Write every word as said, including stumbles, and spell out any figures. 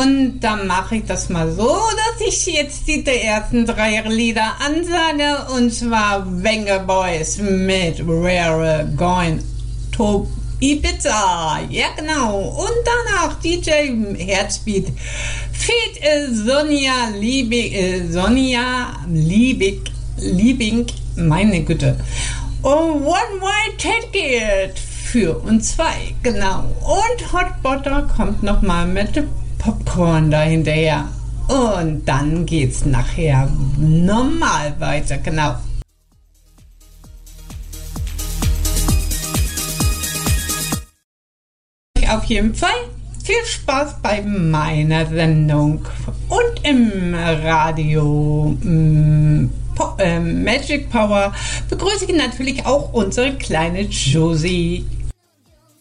Und dann mache ich das mal so, dass ich jetzt die ersten drei Lieder ansage. Und zwar Venga Boys mit We're Going to Ibiza. Ja, genau. Und danach D J Herzbeat. Feed äh, Sonja Liebig, äh, Sonja Liebig, Liebing, meine Güte. Und One Way Ticket für uns zwei, genau. Und Hot Butter kommt nochmal mit Popcorn dahinterher. Und dann geht's nachher normal weiter, genau. Auf jeden Fall viel Spaß bei meiner Sendung und im Radio mm, po- äh, Magic Power begrüße ich natürlich auch unsere kleine Josie.